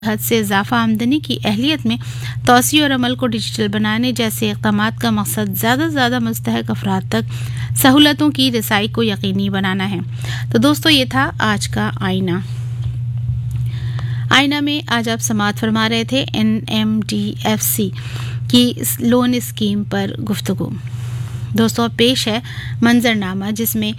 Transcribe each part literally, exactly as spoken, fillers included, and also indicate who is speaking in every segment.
Speaker 1: حد سے اضافہ آمدنی کی اہلیت میں توسیع اور عمل کو ڈیجیٹل بنانے جیسے اقدامات کا مقصد زیادہ سے زیادہ مستحق افراد تک سہولتوں کی رسائی کو یقینی بنانا ہے۔ تو دوستو یہ تھا آج کا آئینہ۔ آئینہ میں آج آپ سماعت فرما رہے تھے N M D F C کی لون اسکیم پر گفتگو۔ دوستو پیش ہے منظرنامہ، جس میں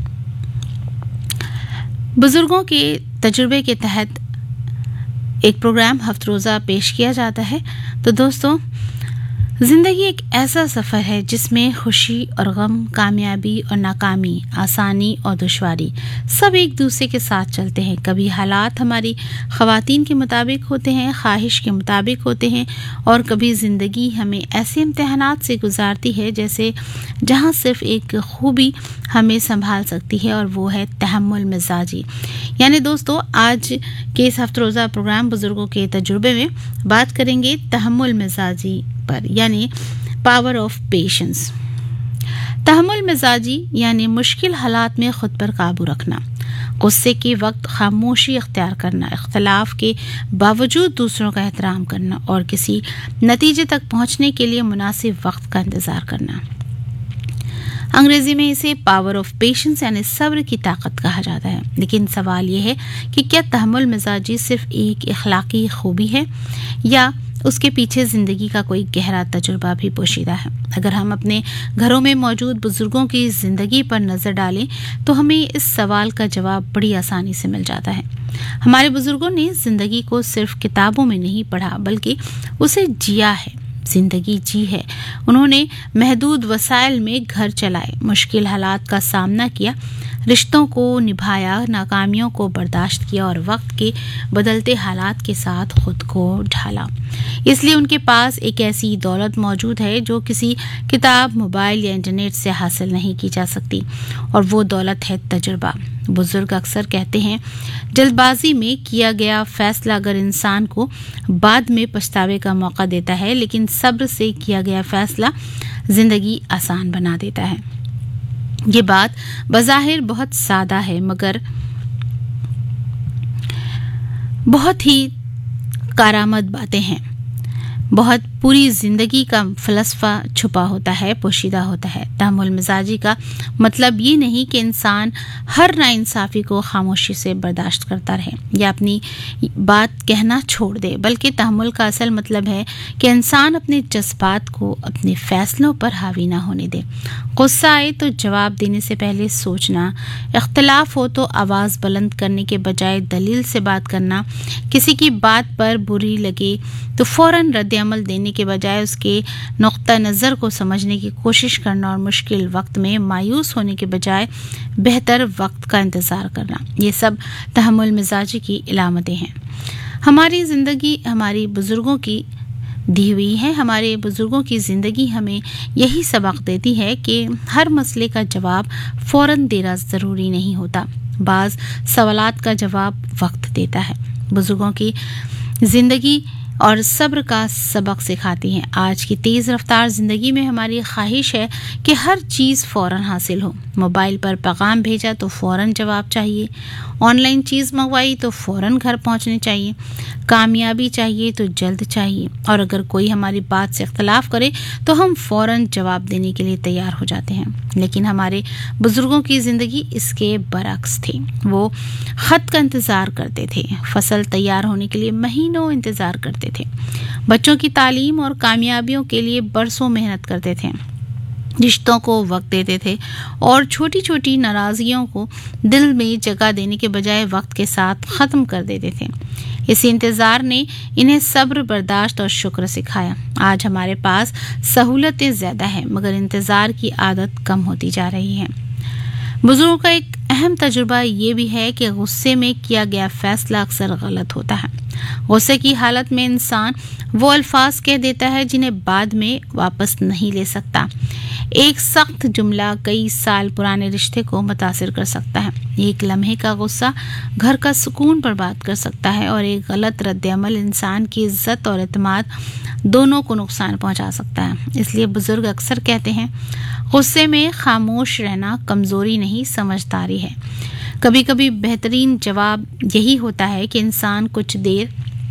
Speaker 1: بزرگوں کے تجربے کے تحت ایک پروگرام ہفت روزہ پیش کیا جاتا ہے۔ تو دوستو زندگی ایک ایسا سفر ہے جس میں خوشی اور غم، کامیابی اور ناکامی، آسانی اور دشواری سب ایک دوسرے کے ساتھ چلتے ہیں۔ کبھی حالات ہماری خواتین کے مطابق ہوتے ہیں، خواہش کے مطابق ہوتے ہیں، اور کبھی زندگی ہمیں ایسے امتحانات سے گزارتی ہے جیسے جہاں صرف ایک خوبی ہمیں سنبھال سکتی ہے، اور وہ ہے تحمل مزاجی۔ یعنی دوستو آج کے اس ہفت روزہ پروگرام بزرگوں کے تجربے میں بات کریں گے تحمل مزاجی پر، یعنی پاور آف پیشنس۔ تحمل مزاجی یعنی مشکل حالات میں خود پر قابو رکھنا، غصے کے وقت خاموشی اختیار کرنا، اختلاف کے باوجود دوسروں کا احترام کرنا، اور کسی نتیجے تک پہنچنے کے لیے مناسب وقت کا انتظار کرنا۔ انگریزی میں اسے پاور آف پیشنس یعنی صبر کی طاقت کہا جاتا ہے۔ لیکن سوال یہ ہے کہ کیا تحمل مزاجی صرف ایک اخلاقی خوبی ہے، یا اس کے پیچھے زندگی کا کوئی گہرا تجربہ بھی پوشیدہ ہے؟ اگر ہم اپنے گھروں میں موجود بزرگوں کی زندگی پر نظر ڈالیں تو ہمیں اس سوال کا جواب بڑی آسانی سے مل جاتا ہے۔ ہمارے بزرگوں نے زندگی کو صرف کتابوں میں نہیں پڑھا بلکہ اسے جیا ہے، زندگی جی ہے۔ انہوں نے محدود وسائل میں گھر چلائے، مشکل حالات کا سامنا کیا، رشتوں کو نبھایا، ناکامیوں کو برداشت کیا، اور وقت کے بدلتے حالات کے ساتھ خود کو ڈھالا۔ اس لیے ان کے پاس ایک ایسی دولت موجود ہے جو کسی کتاب، موبائل یا انٹرنیٹ سے حاصل نہیں کی جا سکتی، اور وہ دولت ہے تجربہ۔ بزرگ اکثر کہتے ہیں جلد بازی میں کیا گیا فیصلہ اگر انسان کو بعد میں پچھتاوے کا موقع دیتا ہے، لیکن صبر سے کیا گیا فیصلہ زندگی آسان بنا دیتا ہے۔ یہ بات بظاہر بہت سادہ ہے، مگر بہت ہی کارآمد باتیں ہیں۔ بہت پوری زندگی کا فلسفہ چھپا ہوتا ہے، پوشیدہ ہوتا ہے۔ تحمل مزاجی کا مطلب یہ نہیں کہ انسان ہر ناانصافی کو خاموشی سے برداشت کرتا رہے یا اپنی بات کہنا چھوڑ دے، بلکہ تحمل کا اصل مطلب ہے کہ انسان اپنے جذبات کو اپنے فیصلوں پر حاوی نہ ہونے دے۔ غصہ آئے تو جواب دینے سے پہلے سوچنا، اختلاف ہو تو آواز بلند کرنے کے بجائے دلیل سے بات کرنا، کسی کی بات پر بری لگے تو فوراً رد عمل دینے کے بجائے اس کے نقطہ نظر کو سمجھنے کی کوشش کرنا، اور مشکل وقت میں مایوس ہونے کے بجائے بہتر وقت کا انتظار کرنا، یہ سب تحمل مزاجی کی علامتیں ہیں۔ ہماری زندگی ہماری بزرگوں کی دی ہوئی ہے۔ ہمارے بزرگوں کی زندگی ہمیں یہی سبق دیتی ہے کہ ہر مسئلے کا جواب فوراً دینا ضروری نہیں ہوتا، بعض سوالات کا جواب وقت دیتا ہے۔ بزرگوں کی زندگی اور صبر کا سبق سکھاتی ہیں۔ آج کی تیز رفتار زندگی میں ہماری خواہش ہے کہ ہر چیز فوراً حاصل ہو۔ موبائل پر پیغام بھیجا تو فوراً جواب چاہیے، آن لائن چیز منگوائی تو فوراً گھر پہنچنے چاہیے، کامیابی چاہیے تو جلد چاہیے، اور اگر کوئی ہماری بات سے اختلاف کرے تو ہم فوراً جواب دینے کے لیے تیار ہو جاتے ہیں۔ لیکن ہمارے بزرگوں کی زندگی اس کے برعکس تھی۔ وہ خط کا انتظار کرتے تھے، فصل تیار ہونے کے لیے مہینوں انتظار کرتے تھے، بچوں کی تعلیم اور کامیابیوں کے لیے برسوں محنت کرتے تھے، رشتوں کو وقت دیتے تھے، اور چھوٹی چھوٹی ناراضگیوں کو دل میں جگہ دینے کے بجائے وقت کے ساتھ ختم کر دیتے تھے۔ اسی انتظار نے انہیں صبر، برداشت اور شکر سکھایا۔ آج ہمارے پاس سہولتیں زیادہ ہیں، مگر انتظار کی عادت کم ہوتی جا رہی ہے۔ بزرگوں کا ایک اہم تجربہ یہ بھی ہے کہ غصے میں کیا گیا فیصلہ اکثر غلط ہوتا ہے۔ غصے کی حالت میں انسان وہ الفاظ کہہ دیتا ہے جنہیں بعد میں واپس نہیں لے سکتا۔ ایک سخت جملہ کئی سال پرانے رشتے کو متاثر کر سکتا ہے، ایک لمحے کا غصہ گھر کا سکون برباد کر سکتا ہے، اور ایک غلط رد عمل انسان کی عزت اور اعتماد دونوں کو نقصان پہنچا سکتا ہے۔ اس لیے بزرگ اکثر کہتے ہیں غصے میں خاموش رہنا کمزوری نہیں، سمجھداری ہے۔ کبھی کبھی بہترین جواب یہی ہوتا ہے کہ انسان کچھ دیر